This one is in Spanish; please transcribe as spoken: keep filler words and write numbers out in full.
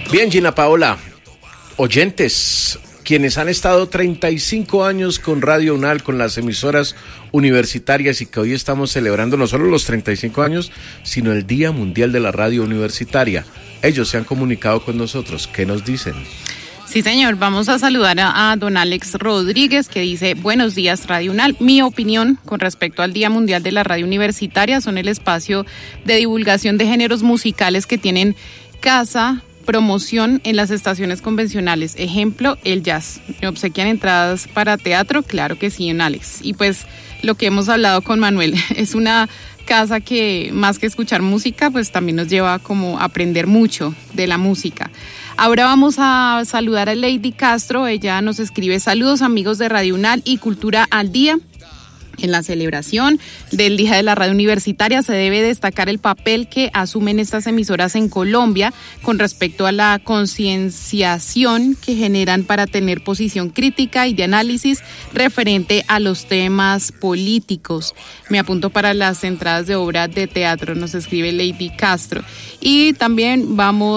Bien, Gina Paola, oyentes, quienes han estado treinta y cinco años con Radio UNAL, con las emisoras universitarias, y que hoy estamos celebrando no solo los treinta y cinco años, sino el Día Mundial de la Radio Universitaria. Ellos se han comunicado con nosotros. ¿Qué nos dicen? Sí, señor. Vamos a saludar a, a don Alex Rodríguez, que dice: buenos días, Radio UNAL. Mi opinión con respecto al Día Mundial de la Radio Universitaria son el espacio de divulgación de géneros musicales que tienen casa, promoción en las estaciones convencionales. Ejemplo, el jazz. ¿Me obsequian entradas para teatro? Claro que sí, don Alex. Y pues lo que hemos hablado con Manuel, es una casa que más que escuchar música, pues también nos lleva como a aprender mucho de la música. Ahora vamos a saludar a Lady Castro. Ella nos escribe: saludos amigos de Radio UNAL y Cultura al Día. En la celebración del Día de la Radio Universitaria se debe destacar el papel que asumen estas emisoras en Colombia con respecto a la concienciación que generan para tener posición crítica y de análisis referente a los temas políticos. Me apunto para las entradas de obra de teatro, nos escribe Lady Castro. Y también vamos